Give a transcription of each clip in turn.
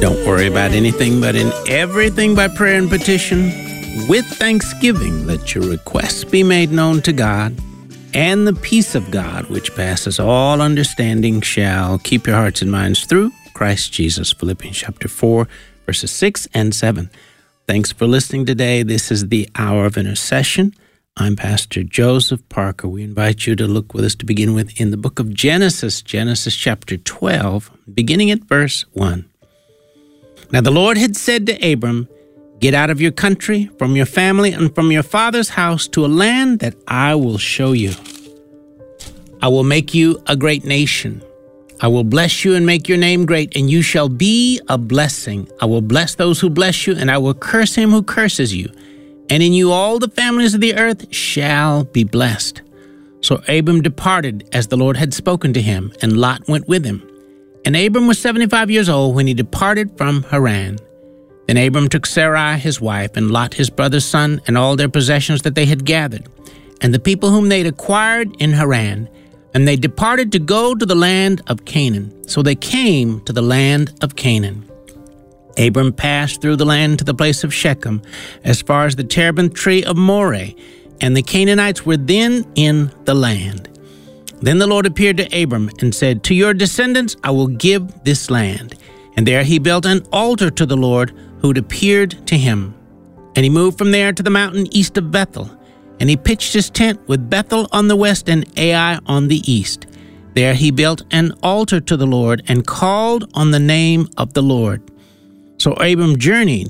Don't worry about anything, but in everything by prayer and petition, with thanksgiving, let your requests be made known to God, and the peace of God, which passes all understanding, shall keep your hearts and minds through Christ Jesus. Philippians chapter 4, verses 6 and 7. Thanks for listening today. This is the Hour of Intercession. I'm Pastor Joseph Parker. We invite you to look with us to begin with in the book of Genesis chapter 12, beginning at verse 1. Now the Lord had said to Abram, "Get out of your country, from your family, and from your father's house to a land that I will show you. I will make you a great nation. I will bless you and make your name great, and you shall be a blessing. I will bless those who bless you, and I will curse him who curses you. And in you all the families of the earth shall be blessed." So Abram departed as the Lord had spoken to him, and Lot went with him. And Abram was 75 years old when he departed from Haran. Then Abram took Sarai his wife, and Lot his brother's son, and all their possessions that they had gathered, and the people whom they had acquired in Haran, and they departed to go to the land of Canaan. So they came to the land of Canaan. Abram passed through the land to the place of Shechem, as far as the terebinth tree of Moreh, and the Canaanites were then in the land. Then the Lord appeared to Abram and said, "To your descendants I will give this land." And there he built an altar to the Lord who had appeared to him. And he moved from there to the mountain east of Bethel. And he pitched his tent with Bethel on the west and Ai on the east. There he built an altar to the Lord and called on the name of the Lord. So Abram journeyed,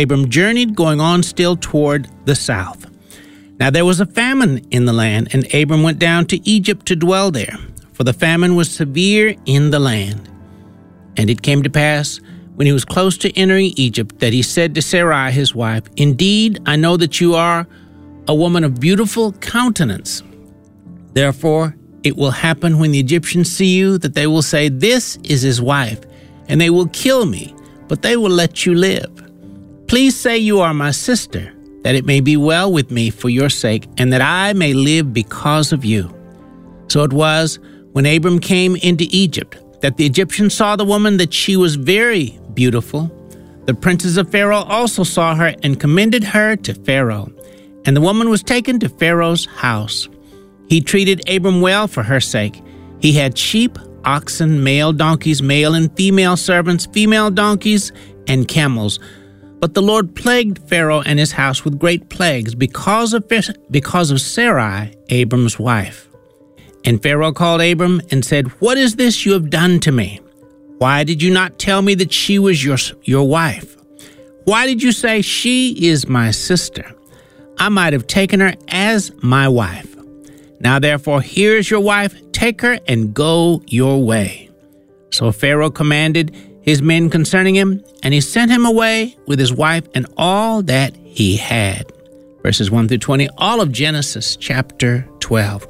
going on still toward the south. Now there was a famine in the land, and Abram went down to Egypt to dwell there, for the famine was severe in the land. And it came to pass, when he was close to entering Egypt, that he said to Sarai his wife, "Indeed, I know that you are a woman of beautiful countenance. Therefore it will happen when the Egyptians see you, that they will say, 'This is his wife,' and they will kill me, but they will let you live. Please say you are my sister, that it may be well with me for your sake, and that I may live because of you." So it was, when Abram came into Egypt, that the Egyptians saw the woman, that she was very beautiful. The princes of Pharaoh also saw her and commended her to Pharaoh. And the woman was taken to Pharaoh's house. He treated Abram well for her sake. He had sheep, oxen, male donkeys, male and female servants, female donkeys, and camels. But the Lord plagued Pharaoh and his house with great plagues because of Sarai, Abram's wife. And Pharaoh called Abram and said, "What is this you have done to me? Why did you not tell me that she was your wife? Why did you say, 'She is my sister'? I might have taken her as my wife. Now therefore, here is your wife. Take her and go your way." So Pharaoh commanded his men concerning him, and he sent him away with his wife and all that he had. Verses 1 through 20, all of Genesis chapter 12.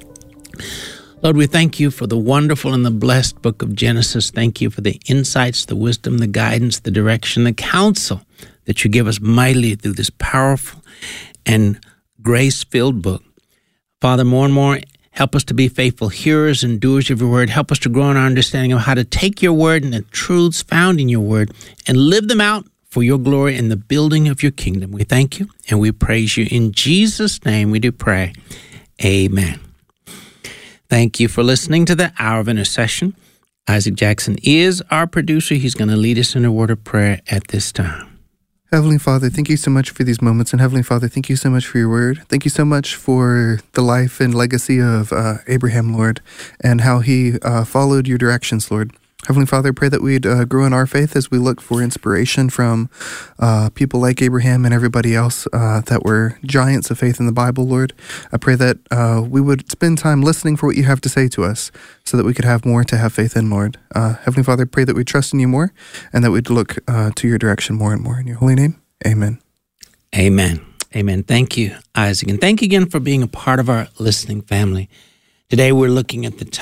Lord, we thank you for the wonderful and the blessed book of Genesis. Thank you for the insights, the wisdom, the guidance, the direction, the counsel that you give us mightily through this powerful and grace-filled book. Father, more and more, help us to be faithful hearers and doers of your word. Help us to grow in our understanding of how to take your word and the truths found in your word and live them out for your glory and the building of your kingdom. We thank you and we praise you. In Jesus' name we do pray. Amen. Thank you for listening to the Hour of Intercession. Isaac Jackson is our producer. He's going to lead us in a word of prayer at this time. Heavenly Father, thank you so much for these moments. And Heavenly Father, thank you so much for your word. Thank you so much for the life and legacy of Abraham, Lord, and how he followed your directions, Lord. Heavenly Father, I pray that we'd grow in our faith as we look for inspiration from people like Abraham and everybody else that were giants of faith in the Bible, Lord. I pray that we would spend time listening for what you have to say to us so that we could have more to have faith in, Lord. Heavenly Father, I pray that we trust in you more and that we'd look to your direction more and more. In your holy name, amen. Amen. Amen. Thank you, Isaac. And thank you again for being a part of our listening family. Today we're looking at the